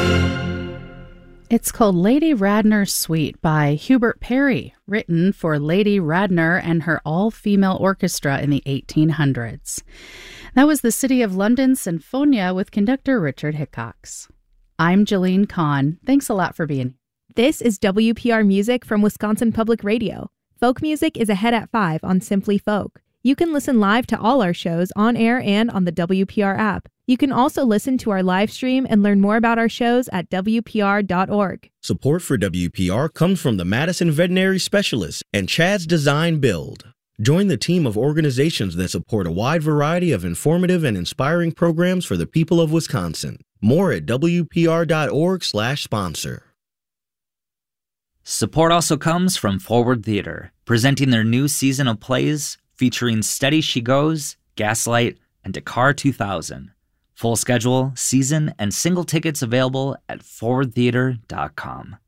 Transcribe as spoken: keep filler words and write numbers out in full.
It's called Lady Radnor's Suite by Hubert Parry, written for Lady Radnor and her all-female orchestra in the eighteen hundreds. That was the City of London Sinfonia with conductor Richard Hickox. I'm Jolene Kahn. Thanks a lot for being here. This is W P R Music from Wisconsin Public Radio. Folk music is ahead at five on Simply Folk. You can listen live to all our shows on air and on the W P R app. You can also listen to our live stream and learn more about our shows at W P R dot org. Support for W P R comes from the Madison Veterinary Specialists and Chad's Design Build. Join the team of organizations that support a wide variety of informative and inspiring programs for the people of Wisconsin. More at W P R dot org slash sponsor. Support also comes from Forward Theater, presenting their new season of plays featuring Steady She Goes, Gaslight, and Dakar two thousand. Full schedule, season, and single tickets available at forward theater dot com.